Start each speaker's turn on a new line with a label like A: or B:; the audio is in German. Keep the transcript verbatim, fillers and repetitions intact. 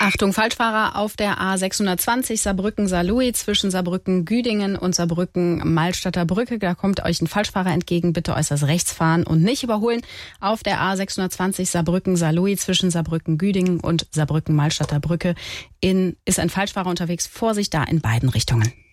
A: Achtung, Falschfahrer auf der A sechshundertzwanzig Saarbrücken-Saarlouis zwischen Saarbrücken-Güdingen und Saarbrücken-Malstatter Brücke. Da kommt euch ein Falschfahrer entgegen. Bitte äußerst rechts fahren und nicht überholen. Auf der A sechshundertzwanzig Saarbrücken-Saarlouis zwischen Saarbrücken-Güdingen und Saarbrücken-Malstatter Brücke in, ist ein Falschfahrer unterwegs. Vorsicht da in beiden Richtungen.